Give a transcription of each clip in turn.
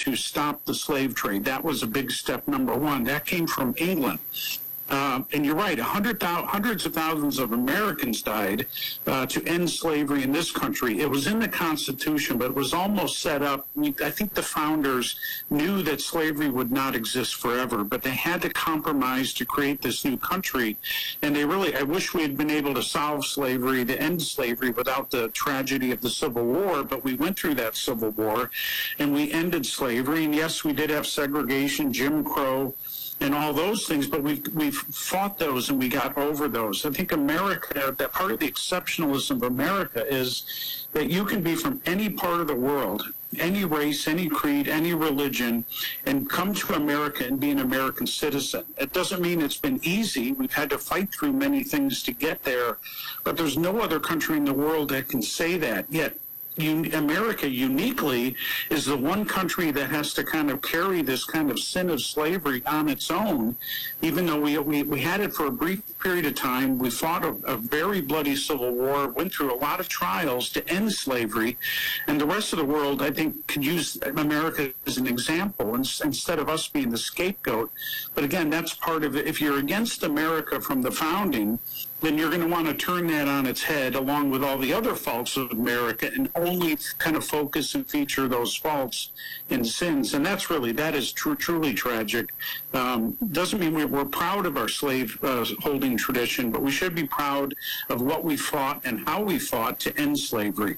to stop the slave trade. That was a big step number one. That came from England. And you're right, hundreds of thousands of Americans died to end slavery in this country. It was in the Constitution, but it was almost set up. I think the founders knew that slavery would not exist forever, but they had to compromise to create this new country. And I wish we had been able to solve slavery, to end slavery without the tragedy of the Civil War, but we went through that Civil War and we ended slavery. And yes, we did have segregation, Jim Crow, and all those things, but we've fought those and we got over those. I think America, that part of the exceptionalism of America is that you can be from any part of the world, any race, any creed, any religion, and come to America and be an American citizen. It doesn't mean it's been easy. We've had to fight through many things to get there, but there's no other country in the world that can say that yet. America uniquely is the one country that has to kind of carry this kind of sin of slavery on its own, even though we had it for a brief period of time. We fought a very bloody civil war, went through a lot of trials to end slavery, and the rest of the world, I think, could use America as an example instead of us being the scapegoat. But again, that's part of it. If you're against America from the founding, then you're going to want to turn that on its head along with all the other faults of America and only kind of focus and feature those faults and sins. And that is truly tragic. Doesn't mean we're proud of our slave holding tradition, but we should be proud of what we fought and how we fought to end slavery.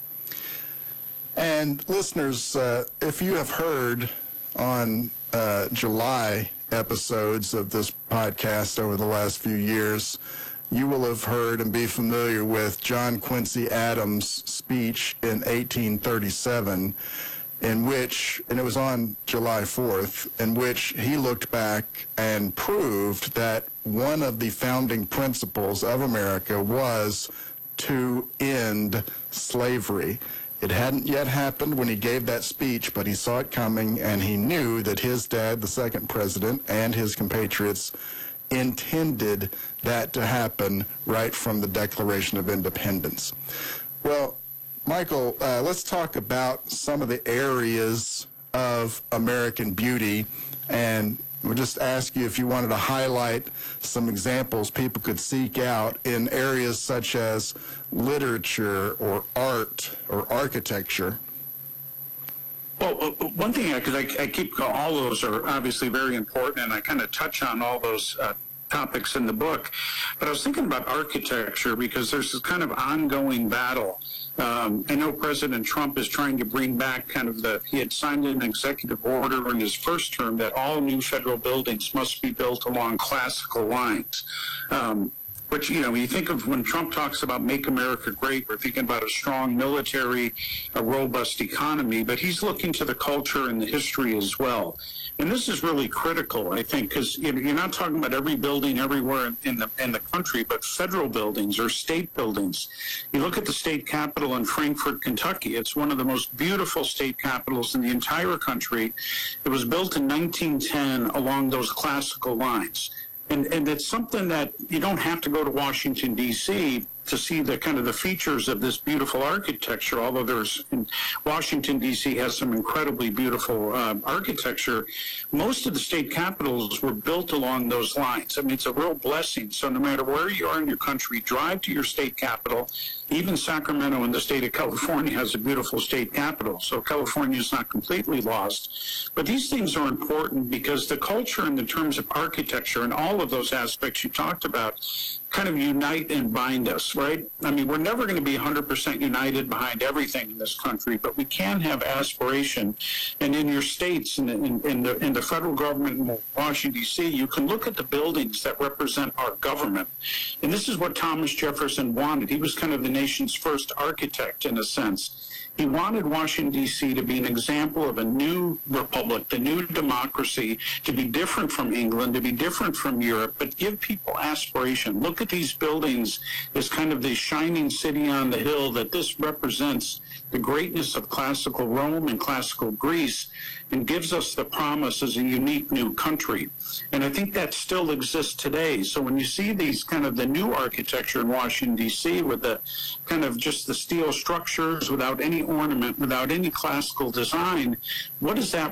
And listeners, if you have heard on July episodes of this podcast over the last few years, you will have heard and be familiar with John Quincy Adams' speech in 1837, in which, and it was on July 4th, in which he looked back and proved that one of the founding principles of America was to end slavery. It hadn't yet happened when he gave that speech, but he saw it coming, and he knew that his dad, the second president, and his compatriots intended that to happen right from the Declaration of Independence. Well, Michael, let's talk about some of the areas of American beauty, and we'll just ask you if you wanted to highlight some examples people could seek out in areas such as literature or art or architecture. Well, one thing, because I keep, all those are obviously very important, and I kind of touch on all those topics in the book, but I was thinking about architecture because there's this kind of ongoing battle. I know President Trump is trying to bring back he had signed an executive order in his first term that all new federal buildings must be built along classical lines. Which, when you think of when Trump talks about make America great, we're thinking about a strong military, a robust economy, but he's looking to the culture and the history as well. And this is really critical, I think, because you're not talking about every building everywhere in the country, but federal buildings or state buildings. You look at the state capitol in Frankfort, Kentucky. It's one of the most beautiful state capitals in the entire country. It was built in 1910 along those classical lines. And it's something that you don't have to go to Washington, D.C. to see the kind of the features of this beautiful architecture, although Washington, D.C. has some incredibly beautiful architecture. Most of the state capitals were built along those lines. I mean, it's a real blessing. So no matter where you are in your country, drive to your state capital. Even Sacramento in the state of California has a beautiful state capital. So California is not completely lost. But these things are important because the culture in the terms of architecture and all of those aspects you talked about kind of unite and bind us, right? I mean, we're never going to be 100% united behind everything in this country, but we can have aspiration. And in your states, in the federal government in Washington, D.C., you can look at the buildings that represent our government. And this is what Thomas Jefferson wanted. He was kind of the nation's first architect, in a sense. He wanted Washington, D.C. to be an example of a new republic, the new democracy, to be different from England, to be different from Europe, but give people aspiration. Look at these buildings as kind of the shining city on the hill, that this represents the greatness of classical Rome and classical Greece and gives us the promise as a unique new country. And I think that still exists today. So when you see these kind of the new architecture in Washington, D.C. with the kind of just the steel structures without any ornament, without any classical design, what does that